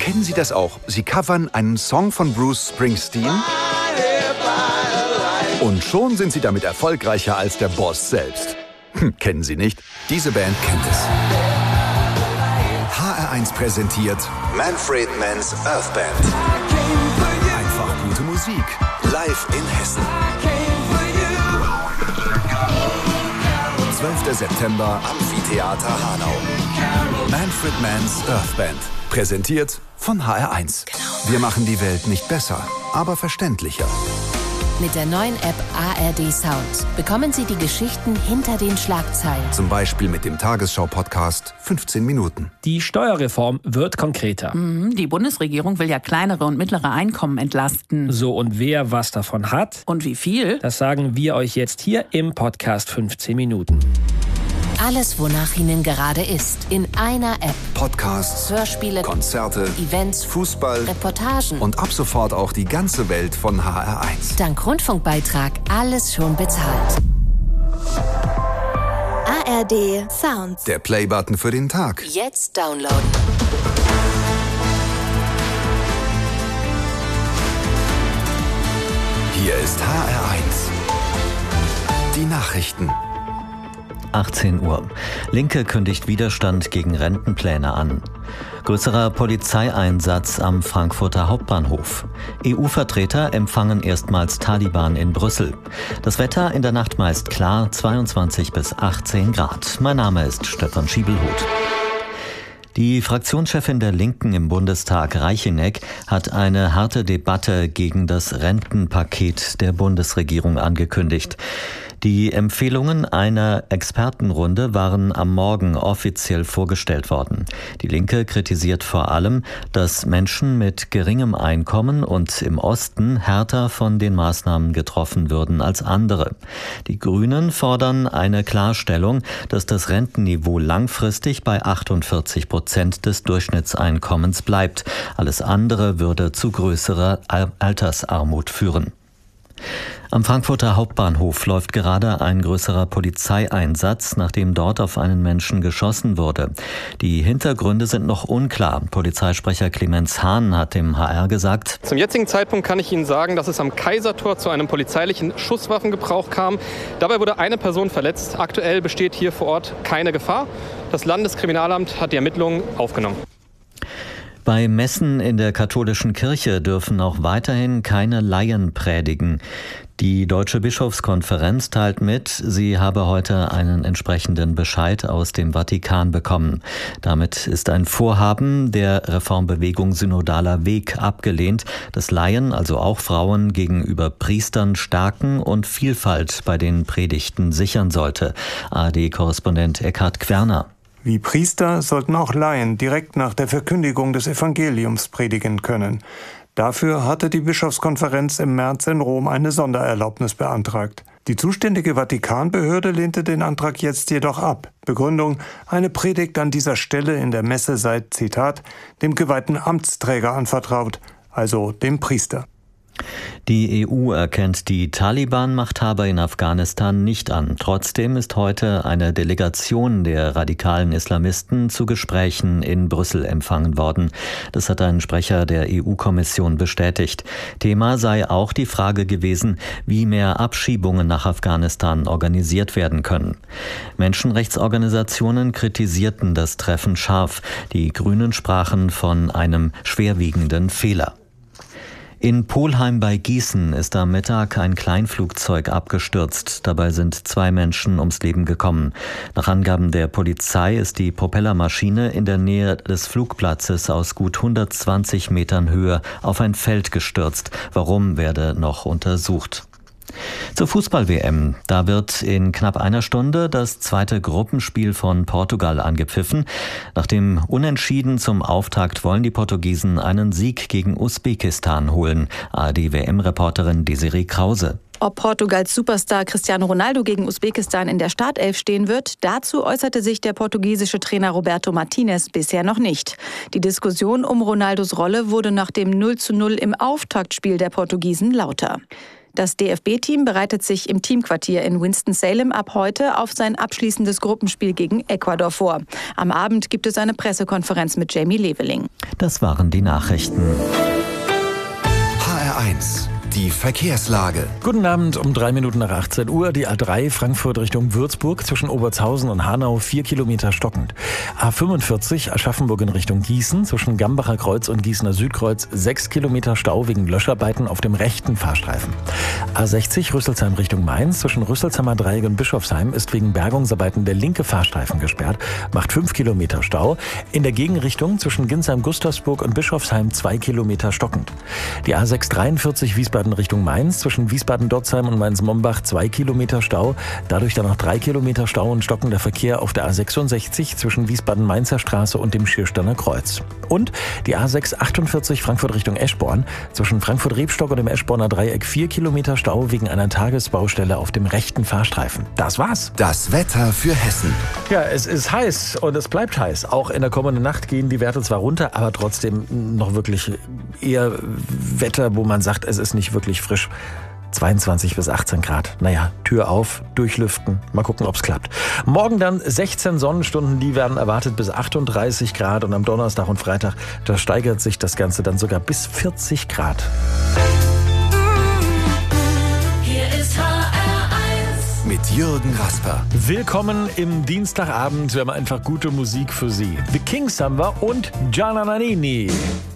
Kennen Sie das auch? Sie covern einen Song von Bruce Springsteen und schon sind Sie damit erfolgreicher als der Boss selbst. Kennen Sie nicht? Diese Band kennt es. HR1 präsentiert Manfred Mann's Earth Band. Einfach gute Musik. Live in Hessen. 12. September, Amphitheater Hanau. Manfred Mann's Earth Band. Präsentiert von HR1. Wir machen die Welt nicht besser, aber verständlicher. Mit der neuen App ARD Sound bekommen Sie die Geschichten hinter den Schlagzeilen. Zum Beispiel mit dem Tagesschau-Podcast 15 Minuten. Die Steuerreform wird konkreter. Die Bundesregierung will ja kleinere und mittlere Einkommen entlasten. So, und wer was davon hat? Und wie viel? Das sagen wir euch jetzt hier im Podcast 15 Minuten. Alles, wonach Ihnen gerade ist, in einer App. Podcasts, Hörspiele, Konzerte, Events, Fußball, Reportagen und ab sofort auch die ganze Welt von HR1. Dank Rundfunkbeitrag alles schon bezahlt. ARD Sound. Der Playbutton für den Tag. Jetzt downloaden. Hier ist HR1. Die Nachrichten. 18 Uhr. Linke kündigt Widerstand gegen Rentenpläne an. Größerer Polizeieinsatz am Frankfurter Hauptbahnhof. EU-Vertreter empfangen erstmals Taliban in Brüssel. Das Wetter in der Nacht meist klar, 22 bis 18 Grad. Mein Name ist Stefan Schiebelhut. Die Fraktionschefin der Linken im Bundestag, Reicheneck, hat eine harte Debatte gegen das Rentenpaket der Bundesregierung angekündigt. Die Empfehlungen einer Expertenrunde waren am Morgen offiziell vorgestellt worden. Die Linke kritisiert vor allem, dass Menschen mit geringem Einkommen und im Osten härter von den Maßnahmen getroffen würden als andere. Die Grünen fordern eine Klarstellung, dass das Rentenniveau langfristig bei 48% des Durchschnittseinkommens bleibt. Alles andere würde zu größerer Altersarmut führen. Am Frankfurter Hauptbahnhof läuft gerade ein größerer Polizeieinsatz, nachdem dort auf einen Menschen geschossen wurde. Die Hintergründe sind noch unklar. Polizeisprecher Clemens Hahn hat dem HR gesagt: Zum jetzigen Zeitpunkt kann ich Ihnen sagen, dass es am Kaisertor zu einem polizeilichen Schusswaffengebrauch kam. Dabei wurde eine Person verletzt. Aktuell besteht hier vor Ort keine Gefahr. Das Landeskriminalamt hat die Ermittlungen aufgenommen. Bei Messen in der katholischen Kirche dürfen auch weiterhin keine Laien predigen. Die Deutsche Bischofskonferenz teilt mit, sie habe heute einen entsprechenden Bescheid aus dem Vatikan bekommen. Damit ist ein Vorhaben der Reformbewegung Synodaler Weg abgelehnt, das Laien, also auch Frauen, gegenüber Priestern stärken und Vielfalt bei den Predigten sichern sollte. ARD-Korrespondent Eckhard Querner. Wie Priester sollten auch Laien direkt nach der Verkündigung des Evangeliums predigen können. Dafür hatte die Bischofskonferenz im März in Rom eine Sondererlaubnis beantragt. Die zuständige Vatikanbehörde lehnte den Antrag jetzt jedoch ab. Begründung: eine Predigt an dieser Stelle in der Messe sei, Zitat, dem geweihten Amtsträger anvertraut, also dem Priester. Die EU erkennt die Taliban-Machthaber in Afghanistan nicht an. Trotzdem ist heute eine Delegation der radikalen Islamisten zu Gesprächen in Brüssel empfangen worden. Das hat ein Sprecher der EU-Kommission bestätigt. Thema sei auch die Frage gewesen, wie mehr Abschiebungen nach Afghanistan organisiert werden können. Menschenrechtsorganisationen kritisierten das Treffen scharf. Die Grünen sprachen von einem schwerwiegenden Fehler. In Polheim bei Gießen ist am Mittag ein Kleinflugzeug abgestürzt. Dabei sind 2 Menschen ums Leben gekommen. Nach Angaben der Polizei ist die Propellermaschine in der Nähe des Flugplatzes aus gut 120 Metern Höhe auf ein Feld gestürzt. Warum, werde noch untersucht. Zur Fußball-WM. Da wird in knapp einer Stunde das zweite Gruppenspiel von Portugal angepfiffen. Nach dem Unentschieden zum Auftakt wollen die Portugiesen einen Sieg gegen Usbekistan holen. ARD-WM-Reporterin Desiree Krause. Ob Portugals Superstar Cristiano Ronaldo gegen Usbekistan in der Startelf stehen wird, dazu äußerte sich der portugiesische Trainer Roberto Martinez bisher noch nicht. Die Diskussion um Ronaldos Rolle wurde nach dem 0:0 im Auftaktspiel der Portugiesen lauter. Das DFB-Team bereitet sich im Teamquartier in Winston-Salem ab heute auf sein abschließendes Gruppenspiel gegen Ecuador vor. Am Abend gibt es eine Pressekonferenz mit Jamie Leveling. Das waren die Nachrichten. HR1, die Verkehrslage. Guten Abend, um 3 Minuten nach 18 Uhr. Die A3 Frankfurt Richtung Würzburg zwischen Obertshausen und Hanau 4 Kilometer stockend. A45 Aschaffenburg in Richtung Gießen zwischen Gambacher Kreuz und Gießener Südkreuz 6 Kilometer Stau wegen Löscharbeiten auf dem rechten Fahrstreifen. A60 Rüsselsheim Richtung Mainz zwischen Rüsselsheimer Dreieck und Bischofsheim ist wegen Bergungsarbeiten der linke Fahrstreifen gesperrt, macht 5 Kilometer Stau. In der Gegenrichtung zwischen Ginsheim-Gustavsburg und Bischofsheim 2 Kilometer stockend. Die A643 Wiesbaden Richtung Mainz zwischen Wiesbaden-Dotzheim und Mainz-Mombach 2 Kilometer Stau. Dadurch dann noch 3 Kilometer Stau und stockender Verkehr auf der A66 zwischen Wiesbaden-Mainzer Straße und dem Schiersteiner Kreuz. Und die A648 Frankfurt Richtung Eschborn zwischen Frankfurt-Rebstock und dem Eschborner Dreieck 4 Kilometer Stau wegen einer Tagesbaustelle auf dem rechten Fahrstreifen. Das war's. Das Wetter für Hessen. Ja, es ist heiß und es bleibt heiß. Auch in der kommenden Nacht gehen die Werte zwar runter, aber trotzdem noch wirklich eher Wetter, wo man sagt, es ist nicht wirklich frisch. 22 bis 18 Grad. Naja, Tür auf, durchlüften. Mal gucken, ob's klappt. Morgen dann 16 Sonnenstunden, die werden erwartet bis 38 Grad. Und am Donnerstag und Freitag, da steigert sich das Ganze dann sogar bis 40 Grad. Hier ist HR1 Mit Jürgen Rasper. Willkommen im Dienstagabend. Wir haben einfach gute Musik für Sie. The Kings haben wir und Gianna Nannini.